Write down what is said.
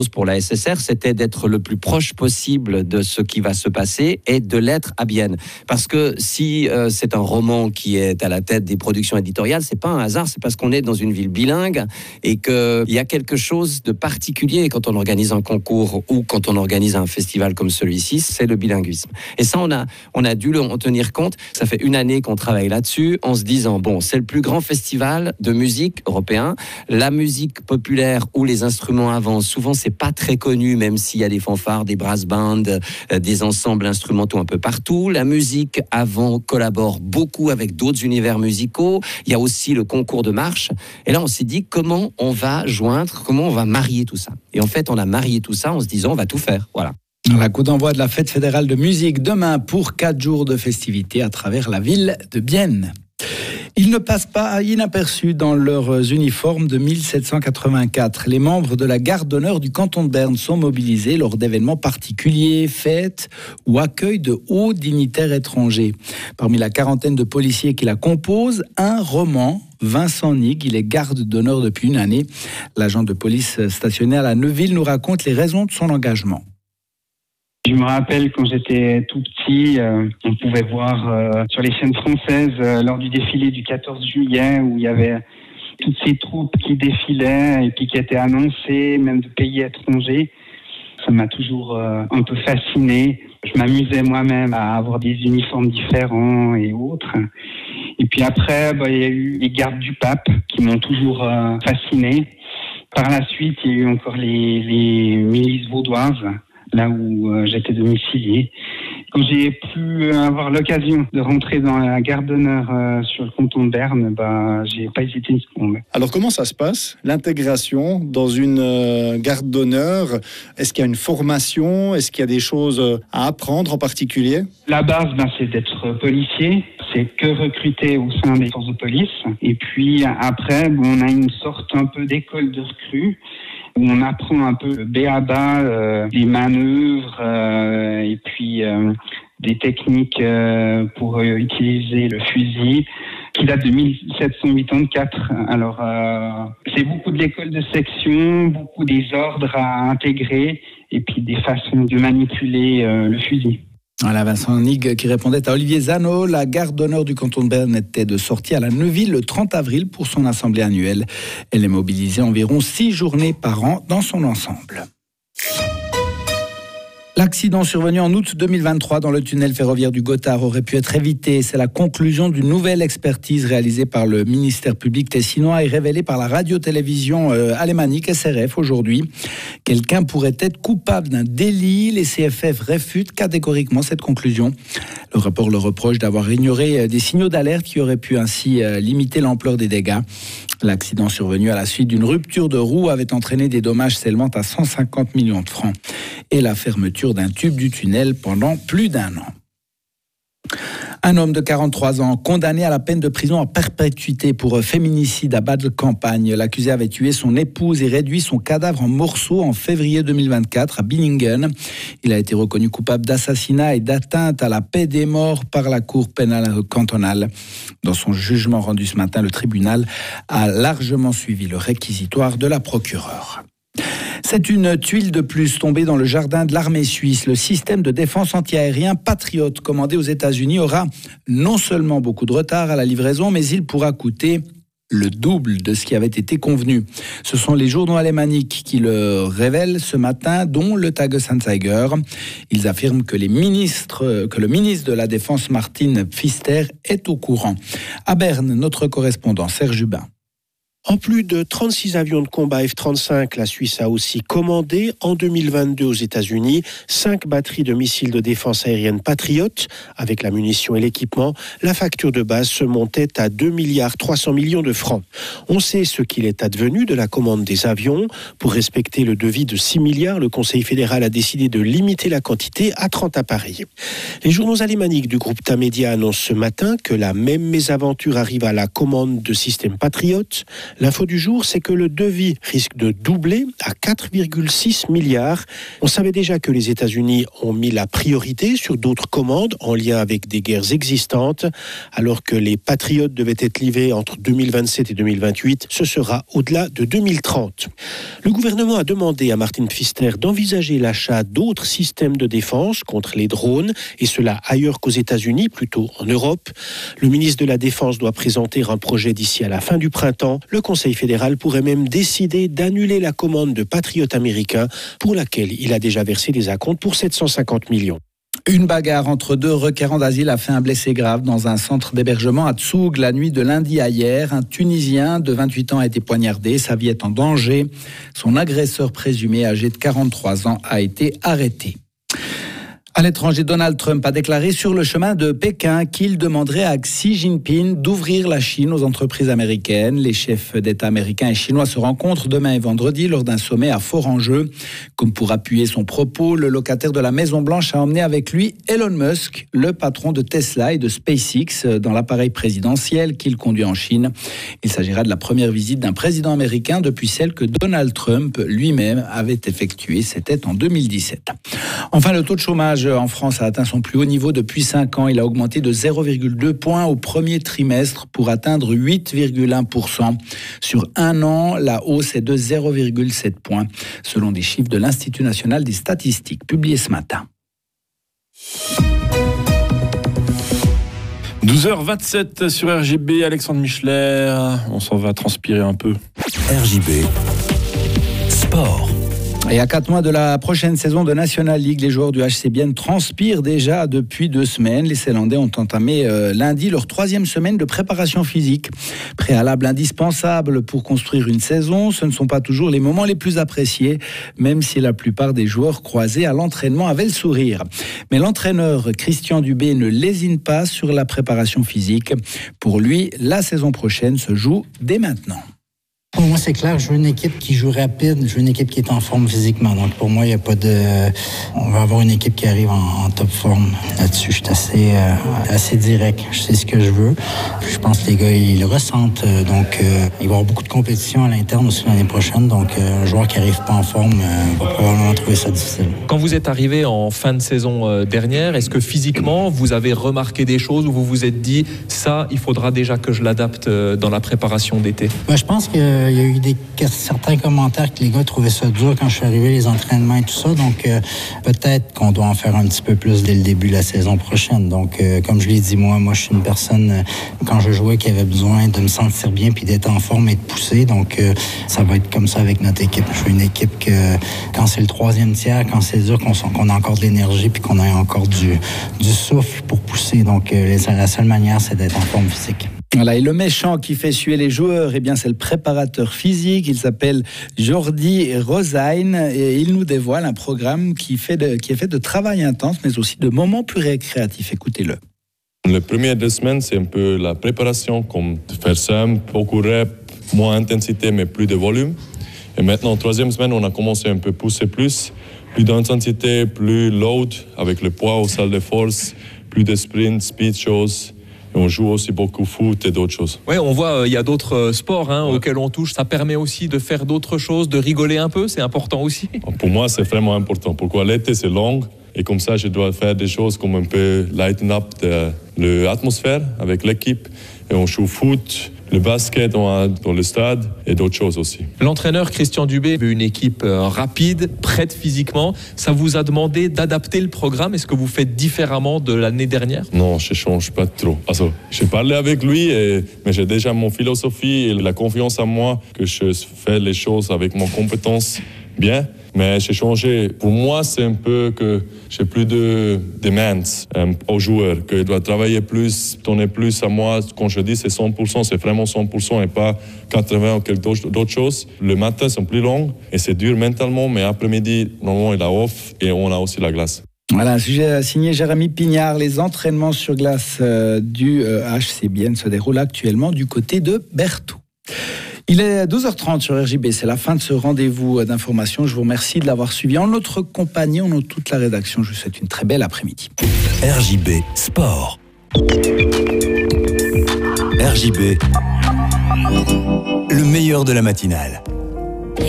pour la SSR, c'était d'être le plus proche possible de ce qui va se passer et de l'être à Bienne. Parce que si c'est un roman qui est à la tête des productions éditoriales, c'est pas un hasard, c'est parce qu'on est dans une ville bilingue et qu'il y a quelque chose de particulier quand on organise un concours ou quand on organise un festival comme celui-ci, c'est le bilinguisme. Et ça, on a dû en tenir compte. Ça fait une année qu'on travaille là-dessus en se disant, bon, c'est le plus grand festival de musique européen. La musique populaire où les instruments avancent, souvent, c'est pas très connu, même s'il y a des fanfares, des brass bands, des ensembles instrumentaux un peu partout. La musique avant collabore beaucoup avec d'autres univers musicaux. Il y a aussi le concours de marche. Et là, on s'est dit comment on va joindre, comment on va marier tout ça. Et en fait, on a marié tout ça en se disant on va tout faire. Voilà. La coup d'envoi de la fête fédérale de musique demain pour 4 jours de festivités à travers la ville de Bienne. Ils ne passent pas inaperçus dans leurs uniformes de 1784. Les membres de la garde d'honneur du canton de Berne sont mobilisés lors d'événements particuliers, fêtes ou accueil de hauts dignitaires étrangers. Parmi la quarantaine de policiers qui la composent, un roman, Vincent Nig, il est garde d'honneur depuis une année. L'agent de police stationné à la Neuville nous raconte les raisons de son engagement. Je me rappelle quand j'étais tout petit, on pouvait voir sur les chaînes françaises lors du défilé du 14 juillet où il y avait toutes ces troupes qui défilaient et puis qui étaient annoncées, même de pays étrangers. Ça m'a toujours un peu fasciné. Je m'amusais moi-même à avoir des uniformes différents et autres. Et puis après, il y a eu les gardes du pape qui m'ont toujours fasciné. Par la suite, il y a eu encore les milices vaudoises, là où j'étais domicilié. Quand j'ai pu avoir l'occasion de rentrer dans la garde d'honneur sur le canton de Berne, j'ai pas hésité une seconde. Alors comment ça se passe, l'intégration dans une garde d'honneur? Est-ce qu'il y a une formation? Est-ce qu'il y a des choses à apprendre en particulier? La base, c'est d'être policier. C'est que recruter au sein des forces de police. Et puis après, on a une sorte un peu d'école de recrues où on apprend un peu le b.a.-ba, les manœuvres et puis des techniques pour utiliser le fusil qui date de 1784. Alors, c'est beaucoup de l'école de section, beaucoup des ordres à intégrer et puis des façons de manipuler le fusil. Voilà Vincent Nig qui répondait à Olivier Zano. La garde d'honneur du canton de Berne était de sortie à la Neuville le 30 avril pour son assemblée annuelle. Elle est mobilisée environ 6 journées par an dans son ensemble. L'accident survenu en août 2023 dans le tunnel ferroviaire du Gothard aurait pu être évité. C'est la conclusion d'une nouvelle expertise réalisée par le ministère public tessinois et révélée par la radio-télévision alémanique SRF aujourd'hui. Quelqu'un pourrait être coupable d'un délit. Les CFF réfutent catégoriquement cette conclusion. Le rapport le reproche d'avoir ignoré des signaux d'alerte qui auraient pu ainsi limiter l'ampleur des dégâts. L'accident survenu à la suite d'une rupture de roue avait entraîné des dommages s'élevant à 150 millions de francs et la fermeture d'un tube du tunnel pendant plus d'1 an. Un homme de 43 ans condamné à la peine de prison à perpétuité pour féminicide à Bâle-Campagne. L'accusé avait tué son épouse et réduit son cadavre en morceaux en février 2024 à Binningen. Il a été reconnu coupable d'assassinat et d'atteinte à la paix des morts par la Cour pénale cantonale. Dans son jugement rendu ce matin, le tribunal a largement suivi le réquisitoire de la procureure. C'est une tuile de plus tombée dans le jardin de l'armée suisse. Le système de défense antiaérien Patriot, commandé aux États-Unis, aura non seulement beaucoup de retard à la livraison, mais il pourra coûter le double de ce qui avait été convenu. Ce sont les journaux alémaniques qui le révèlent ce matin, dont le Tagesanzeiger. Ils affirment que le ministre de la Défense, Martin Pfister, est au courant. À Berne, notre correspondant Serge Jubin. En plus de 36 avions de combat F-35, la Suisse a aussi commandé en 2022 aux États-Unis 5 batteries de missiles de défense aérienne Patriot. Avec la munition et l'équipement, la facture de base se montait à 2,3 milliards de francs. On sait ce qu'il est advenu de la commande des avions. Pour respecter le devis de 6 milliards, le Conseil fédéral a décidé de limiter la quantité à 30 appareils. Les journaux alémaniques du groupe Tamedia annoncent ce matin que la même mésaventure arrive à la commande de systèmes Patriot. L'info du jour, c'est que le devis risque de doubler à 4,6 milliards. On savait déjà que les États-Unis ont mis la priorité sur d'autres commandes en lien avec des guerres existantes, alors que les Patriotes devaient être livrés entre 2027 et 2028. Ce sera au-delà de 2030. Le gouvernement a demandé à Martin Pfister d'envisager l'achat d'autres systèmes de défense contre les drones, et cela ailleurs qu'aux États-Unis, plutôt en Europe. Le ministre de la Défense doit présenter un projet d'ici à la fin du printemps. Le Conseil fédéral pourrait même décider d'annuler la commande de Patriotes américains pour laquelle il a déjà versé des acomptes pour 750 millions. Une bagarre entre deux requérants d'asile a fait un blessé grave dans un centre d'hébergement à Tsoug la nuit de lundi à hier. Un Tunisien de 28 ans a été poignardé. Sa vie est en danger. Son agresseur présumé, âgé de 43 ans, a été arrêté. À l'étranger, Donald Trump a déclaré sur le chemin de Pékin qu'il demanderait à Xi Jinping d'ouvrir la Chine aux entreprises américaines. Les chefs d'État américains et chinois se rencontrent demain et vendredi lors d'un sommet à fort enjeu. Comme pour appuyer son propos, le locataire de la Maison-Blanche a emmené avec lui Elon Musk, le patron de Tesla et de SpaceX, dans l'appareil présidentiel qu'il conduit en Chine. Il s'agira de la première visite d'un président américain depuis celle que Donald Trump lui-même avait effectuée. C'était en 2017. Enfin, le taux de chômage en France a atteint son plus haut niveau depuis 5 ans. Il a augmenté de 0,2 points au premier trimestre pour atteindre 8,1%. Sur un an, la hausse est de 0,7 points, selon des chiffres de l'Institut national des statistiques publiés ce matin. 12h27 sur RJB, Alexandre Micheler. On s'en va transpirer un peu. RJB Sport. Et à 4 mois de la prochaine saison de National League, les joueurs du HC Bienne transpirent déjà depuis 2 semaines. Les Ceylandais ont entamé lundi leur 3e semaine de préparation physique. Préalable indispensable pour construire une saison, ce ne sont pas toujours les moments les plus appréciés, même si la plupart des joueurs croisés à l'entraînement avaient le sourire. Mais l'entraîneur Christian Dubé ne lésine pas sur la préparation physique. Pour lui, la saison prochaine se joue dès maintenant. Pour moi, c'est clair, je veux une équipe qui joue rapide, je veux une équipe qui est en forme physiquement. Donc, pour moi, il n'y a pas de... On va avoir une équipe qui arrive en top forme. Là-dessus, je suis assez direct. Je sais ce que je veux. Puis, je pense que les gars, ils le ressentent. Donc, il va y avoir beaucoup de compétition à l'interne aussi l'année prochaine. Donc, un joueur qui n'arrive pas en forme va probablement trouver ça difficile. Quand vous êtes arrivé en fin de saison dernière, est-ce que physiquement, vous avez remarqué des choses où vous vous êtes dit, ça, il faudra déjà que je l'adapte dans la préparation d'été? Je pense que il y a eu certains commentaires que les gars trouvaient ça dur quand je suis arrivé, les entraînements et tout ça. Donc, peut-être qu'on doit en faire un petit peu plus dès le début de la saison prochaine. Donc, comme je l'ai dit, moi, je suis une personne, quand je jouais, qui avait besoin de me sentir bien puis d'être en forme et de pousser. Donc, ça va être comme ça avec notre équipe. Je veux une équipe que, quand c'est le 3e tiers, quand c'est dur, qu'on a encore de l'énergie puis qu'on a encore du souffle pour pousser. Donc, la seule manière, c'est d'être en forme physique. Voilà, et le méchant qui fait suer les joueurs, c'est le préparateur physique. Il s'appelle Jordi Rosaine et il nous dévoile un programme qui est fait de travail intense, mais aussi de moments plus récréatifs. Écoutez-le. Les premières 2 semaines, c'est un peu la préparation, comme faire simple, beaucoup reps, moins intensité, mais plus de volume. Et maintenant, 3e semaine, on a commencé un peu pousser plus d'intensité, plus load, avec le poids aux salles de force, plus de sprint, speed shows. Et on joue aussi beaucoup foot et d'autres choses. Oui, on voit, il y a d'autres sports auxquels on touche. Ça permet aussi de faire d'autres choses, de rigoler un peu. C'est important aussi. Pour moi, c'est vraiment important. Pourquoi l'été, c'est long. Et comme ça, je dois faire des choses comme un peu lighten up l'atmosphère avec l'équipe. Et on joue foot, le basket dans le stade et d'autres choses aussi. L'entraîneur Christian Dubé veut une équipe rapide, prête physiquement. Ça vous a demandé d'adapter le programme. Est-ce que vous faites différemment de l'année dernière? Non, je ne change pas trop. J'ai parlé avec lui, mais j'ai déjà mon philosophie et la confiance en moi que je fais les choses avec mon compétence bien. Mais j'ai changé. Pour moi, c'est un peu que j'ai plus de demands aux joueurs, qu'ils doivent travailler plus, donner plus à moi. Quand je dis c'est 100%, c'est vraiment 100% et pas 80 ou quelque d'autres choses. Le matin, c'est plus long et c'est dur mentalement, mais après-midi, normalement, il a off et on a aussi la glace. Voilà, un sujet signé Jérémy Pignard. Les entraînements sur glace du HC Bienne se déroulent actuellement du côté de Berthoud. Il est 12h30 sur RJB, c'est la fin de ce rendez-vous d'information. Je vous remercie de l'avoir suivi en notre compagnie, en nom de toute la rédaction. Je vous souhaite une très belle après-midi. RJB Sport. RJB, le meilleur de la matinale.